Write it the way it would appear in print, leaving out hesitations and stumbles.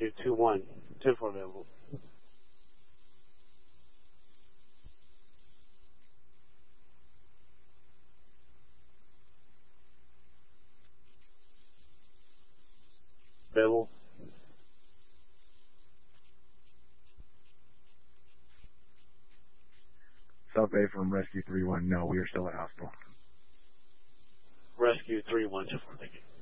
Rescue 2-1, 10-4 available. Available. South Bay from Rescue 3-1. No, we are still at hospital. Rescue 3-1, 10-4, thank you.